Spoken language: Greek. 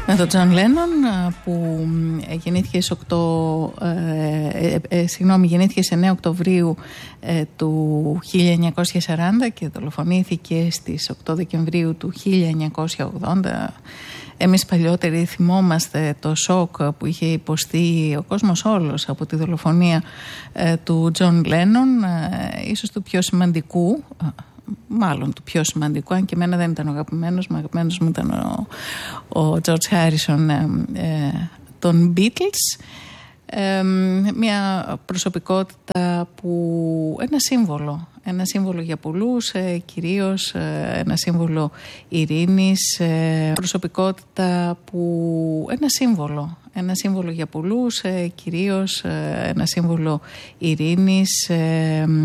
Με τον Τζον Λένον που γεννήθηκε στις 9 Οκτωβρίου του 1940 και δολοφονήθηκε στις 8 Δεκεμβρίου του 1980. Εμείς παλιότεροι θυμόμαστε το σοκ που είχε υποστεί ο κόσμος όλος από τη δολοφονία του Τζον Λένον, ίσως του πιο σημαντικού, μάλλον του πιο σημαντικού, αν και εμένα δεν ήταν ο αγαπημένος μου ήταν ο George Harrison των Beatles. Μια προσωπικότητα που ένα σύμβολο για πολλούς, κυρίως ένα σύμβολο ειρήνης, προσωπικότητα που ένα σύμβολο για πολλούς, κυρίως ένα σύμβολο ειρήνης,